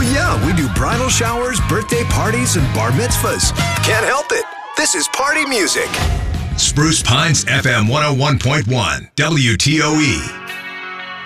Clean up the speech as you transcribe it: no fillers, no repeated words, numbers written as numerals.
Yeah, we do bridal showers, birthday parties, and bar mitzvahs. Can't help it. This is party music. Spruce Pines FM 101.1 WTOE.